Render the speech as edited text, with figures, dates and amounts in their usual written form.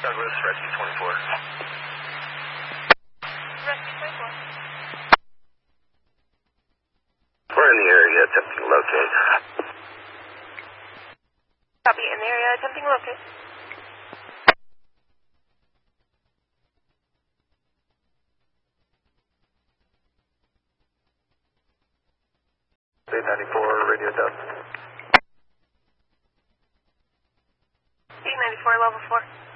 Douglas, Rescue 24. Rescue 24. We're in the area attempting to locate. Copy, in the area attempting to locate. 894 radio dub. 894, level 4.